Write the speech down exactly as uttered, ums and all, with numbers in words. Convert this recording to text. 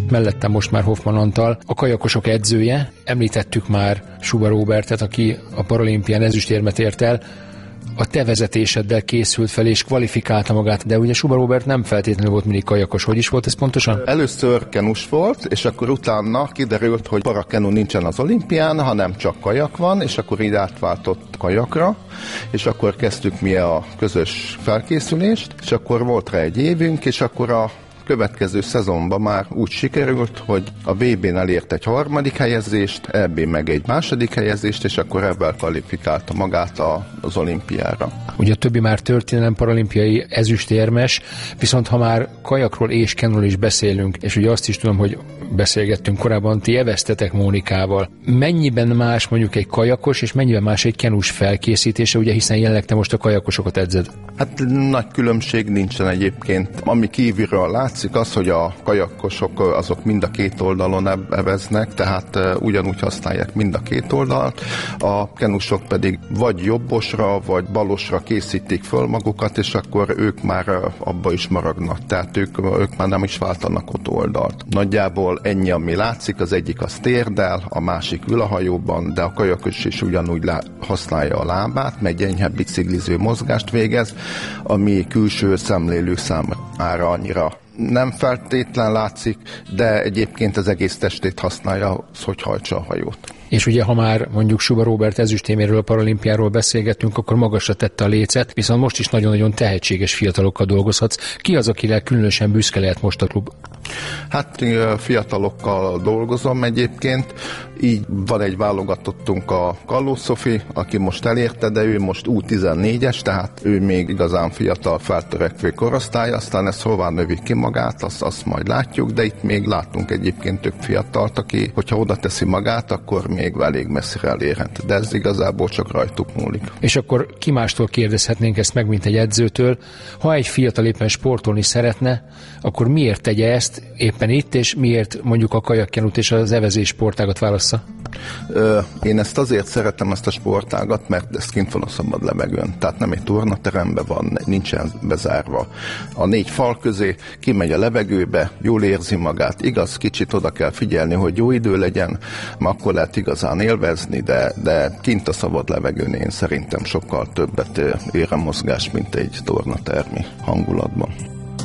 itt mellettem most már Hoffman Antal, a kajakosok edzője. Említettük már Suba Róbertet, aki a paralimpián ezüstérmet ért el. A te vezetéseddel készült fel és kvalifikálta magát, de ugye Suba Róbert nem feltétlenül volt mindig kajakos. Hogy is volt ez pontosan? Először kenus volt, és akkor utána kiderült, hogy parakenu nincsen az olimpián, hanem csak kajak van, és akkor így átváltott kajakra, és akkor kezdtük mi a közös felkészülést, és akkor volt rá egy évünk, és akkor a következő szezonban már úgy sikerült, hogy a vé bén elért egy harmadik helyezést, é bé meg egy második helyezést, és akkor ebben kvalifikálta magát az olimpiára. Ugye a többi már történelem paralimpiai ezüstérmes, viszont ha már kajakról és kenról is beszélünk, és ugye azt is tudom, hogy beszélgettünk korábban, ti eveztetek Mónikával. Mennyiben más mondjuk egy kajakos, és mennyiben más egy kenus felkészítése, ugye hiszen jelenleg te most a kajakosokat edzed? Hát nagy különbség nincsen egyébként. Ami kívülről látszik az, hogy a kajakosok azok mind a két oldalon eveznek, tehát ugyanúgy használják mind a két oldalt. A kenusok pedig vagy jobbosra, vagy balosra készítik föl magukat, és akkor ők már abba is maradnak. Tehát ők, ők már nem is váltanak ott oldalt. Nagyjából ennyi, ami látszik, az egyik az térdel, a másik ül a hajóban, de a kajakos is ugyanúgy lá- használja a lábát, meg enyhe bicikliző mozgást végez, ami külső szemlélők számára annyira nem feltétlen látszik, de egyébként az egész testét használja, hogy hajtsa a hajót. És ugye, ha már mondjuk Suba Róbert ezüstéméről, a paralimpiáról beszélgettünk, akkor magasra tette a lécet, viszont most is nagyon-nagyon tehetséges fiatalokkal dolgozhatsz. Ki az, akire különösen büszke lehet most a klub? Hát fiatalokkal dolgozom egyébként, így van egy válogatottunk, a Kalló Szofi, aki most elérte, de ő most U tizennégyes, tehát ő még igazán fiatal feltörekvő korosztály, aztán ez hová növi ki magát, azt, azt majd látjuk, de itt még látunk egyébként több fiatalt, aki, hogyha oda teszi magát, akkor még elég messzire elérhet, de ez igazából csak rajtuk múlik. És akkor ki mástól kérdezhetnénk ezt meg, mint egy edzőtől, ha egy fiatal éppen sportolni szeretne, akkor miért tegye ezt éppen itt, és miért mondjuk a kajakkenut és az evezés sportágat válassza? Ö, én ezt azért szeretem, ezt a sportágat, mert ez kint van a szabad levegőn. Tehát nem egy tornateremben van, nincsen bezárva. A négy fal közé kimegy a levegőbe, jól érzi magát. Igaz, kicsit oda kell figyelni, hogy jó idő legyen, mert akkor lehet igazán élvezni, de, de kint a szabad levegőn én szerintem sokkal többet ér a mozgás, mint egy tornatermi hangulatban.